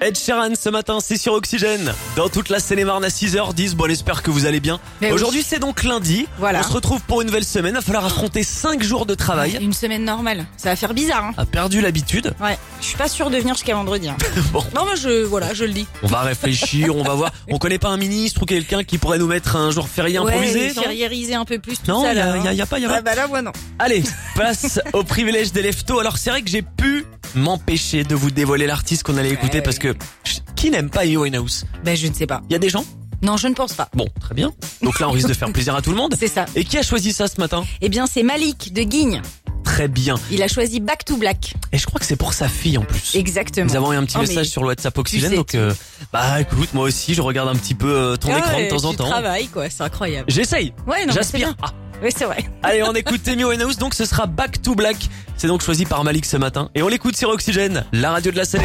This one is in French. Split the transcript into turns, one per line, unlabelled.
Ed Sheeran ce matin, c'est sur Oxygène. Dans toute la Seine-et-Marne à 6h10. Bon, on espère que vous allez bien.
Mais
Aujourd'hui,
oui.
c'est donc lundi.
Voilà.
On se retrouve pour une nouvelle semaine. Il va falloir affronter 5 jours de travail.
Une semaine normale. Ça va faire bizarre, hein.
A perdu l'habitude.
Ouais. Je suis pas sûre de venir jusqu'à vendredi, hein.
Bon,
Non, mais je le dis.
on va réfléchir, on va voir. On connaît pas un ministre ou quelqu'un qui pourrait nous mettre un jour férié improvisé, non?
Fériériser un peu plus tout
Non,
ça,
y
là.
a pas.
Ah bah là, moi non.
Allez, place au privilège des leftos. Alors c'est vrai que j'ai pu m'empêcher de vous dévoiler l'artiste qu'on allait écouter
Ouais.
parce que qui n'aime pas Amy Winehouse?
Ben je ne sais pas.
Il y a des gens?
Non, je ne pense pas.
Bon, très bien. Donc là, on risque de faire plaisir à tout le monde.
C'est ça.
Et qui a choisi ça ce matin?
Eh bien, c'est Malik de Guigne.
Très bien.
Il a choisi Back to Black.
Et je crois que c'est pour sa fille en plus.
Exactement.
Nous avons eu un petit
Oh,
message
mais
sur le WhatsApp Oxygène,
sais
donc bah écoute, moi aussi je regarde un petit peu ton écran de temps en
Tu
temps.
travailles, quoi. C'est incroyable.
J'essaye.
Ouais, non, mais c'est
J'aspire.
bien.
Ah.
Oui, c'est vrai.
Allez, on écoute Amy Winehouse, donc ce sera Back to Black. C'est donc choisi par Malik ce matin. Et on l'écoute sur Oxygène, la radio de la Seine.